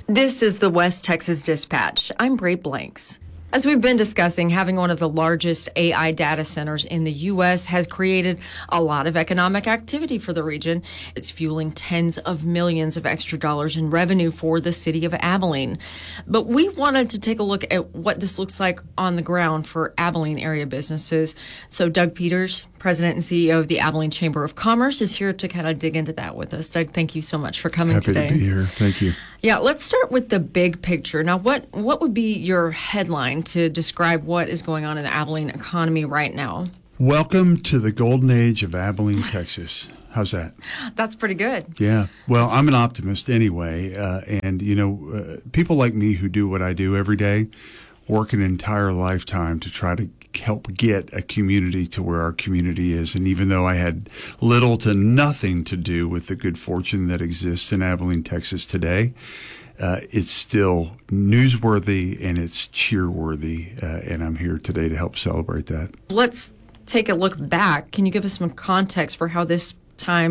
This is the West Texas Dispatch. I'm Bray Blanks. As we've been discussing, having one of the largest AI data centers in the U.S. has created a lot of economic activity for the region. It's fueling tens of millions of extra dollars in revenue for the city of Abilene. But we wanted to take a look at what this looks like on the ground for Abilene area businesses. So Doug Peters, President and CEO of the Abilene Chamber of Commerce, is here to kind of dig into that with us. Doug, thank you so much for coming today. Happy to be here. Thank you. Yeah, let's start with the big picture. Now, what would be your headline to describe what is going on in the Abilene economy right now? Welcome to the golden age of Abilene, Texas. How's that? That's pretty good. Yeah. Well, I'm an optimist anyway. And, people like me who do what I do every day work an entire lifetime to try to help get a community to where our community is. And even though I had little to nothing to do with the good fortune that exists in Abilene, Texas today, it's still newsworthy and it's cheerworthy. And I'm here today to help celebrate that. Let's take a look back. Can you give us some context for how this time